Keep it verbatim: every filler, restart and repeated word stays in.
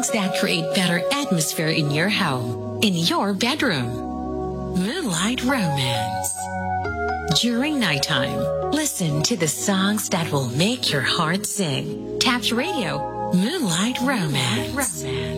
songs that create better atmosphere in your home, in your bedroom. Moonlight Romance. During nighttime, listen to the songs that will make your heart sing. Taps Radio, Moonlight Romance. Romance.